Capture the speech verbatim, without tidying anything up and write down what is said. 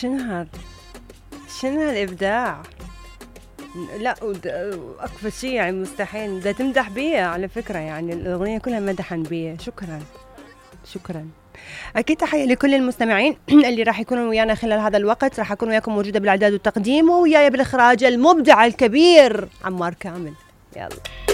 شنو هذا؟ شنو هالإبداع؟ لا أكثر شيء يعني مستحيل ده تمدح بيه على فكرة، يعني الأغنية كلها مدحا بيه. شكرا شكرا. أكيد تحية لكل المستمعين اللي راح يكونوا ويانا خلال هذا الوقت. راح أكون وياكم موجودة بالإعداد والتقديم، وياي بالإخراج المبدع الكبير عمار كامل. يلا.